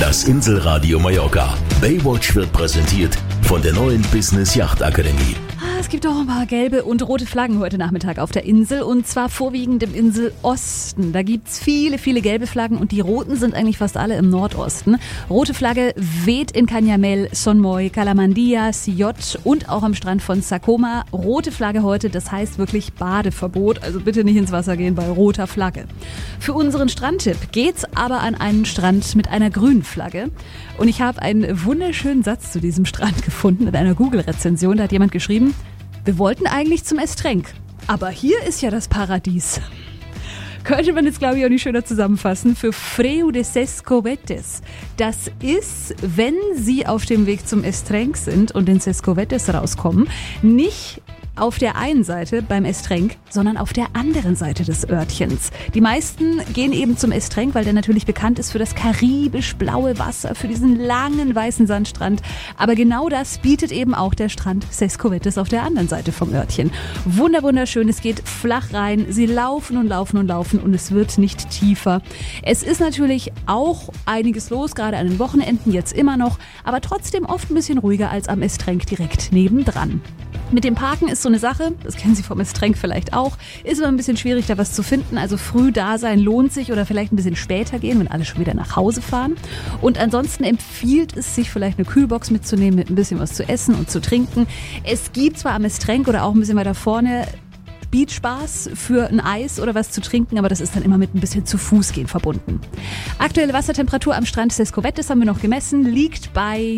Das Inselradio Mallorca. Baywatch wird präsentiert von der neuen Business Yacht Akademie. Es gibt auch ein paar gelbe und rote Flaggen heute Nachmittag auf der Insel und zwar vorwiegend im Inselosten. Da gibt's viele, viele gelbe Flaggen und die roten sind eigentlich fast alle im Nordosten. Rote Flagge weht in Canyamel, Son Moy, Calamandia, Sillot und auch am Strand von Sacoma. Rote Flagge heute, das heißt wirklich Badeverbot, also bitte nicht ins Wasser gehen bei roter Flagge. Für unseren Strandtipp geht's aber an einen Strand mit einer grünen Flagge und ich habe einen wunderschönen Satz zu diesem Strand gefunden in einer Google-Rezension. Da hat jemand geschrieben: Wir wollten eigentlich zum Estrenk, aber hier ist ja das Paradies. Könnte man jetzt, glaube ich, auch nicht schöner zusammenfassen. Für Freu de Sescovetes. Das ist, wenn Sie auf dem Weg zum Estrenk sind und den Sescovetes rauskommen, nicht auf der einen Seite beim Estrenk, sondern auf der anderen Seite des Örtchens. Die meisten gehen eben zum Estrenk, weil der natürlich bekannt ist für das karibisch-blaue Wasser, für diesen langen weißen Sandstrand. Aber genau das bietet eben auch der Strand Sescovetes auf der anderen Seite vom Örtchen. Wunderschön, es geht flach rein, Sie laufen und laufen und laufen und es wird nicht tiefer. Es ist natürlich auch einiges los, gerade an den Wochenenden jetzt immer noch, aber trotzdem oft ein bisschen ruhiger als am Estrenk direkt nebendran. Mit dem Parken ist so eine Sache, das kennen Sie vom Estrenk vielleicht auch, ist aber ein bisschen schwierig, da was zu finden. Also früh da sein lohnt sich oder vielleicht ein bisschen später gehen, wenn alle schon wieder nach Hause fahren. Und ansonsten empfiehlt es sich vielleicht eine Kühlbox mitzunehmen mit ein bisschen was zu essen und zu trinken. Es gibt zwar am Estrenk oder auch ein bisschen weiter vorne Beachspaß für ein Eis oder was zu trinken, aber das ist dann immer mit ein bisschen zu Fuß gehen verbunden. Aktuelle Wassertemperatur am Strand Sescovetes haben wir noch gemessen, liegt bei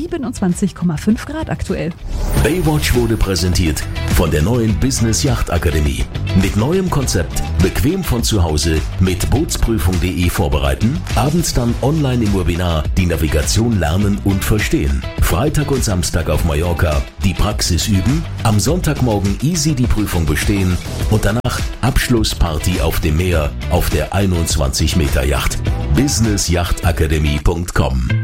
27,5 Grad aktuell. Baywatch wurde präsentiert von der neuen Business Yacht Akademie. Mit neuem Konzept, bequem von zu Hause, mit Bootsprüfung.de vorbereiten, abends dann online im Webinar die Navigation lernen und verstehen. Freitag und Samstag auf Mallorca die Praxis üben, am Sonntagmorgen easy die Prüfung bestehen und danach Abschlussparty auf dem Meer auf der 21 Meter Yacht. businessyachtakademie.com